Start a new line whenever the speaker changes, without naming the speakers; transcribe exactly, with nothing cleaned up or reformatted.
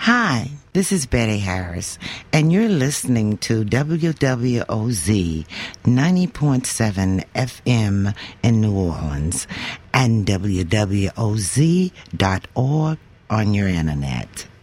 Hi, this is Betty Harris, and you're listening to W W O Z ninety point seven F M in New Orleans and W W O Z dot org on your internet.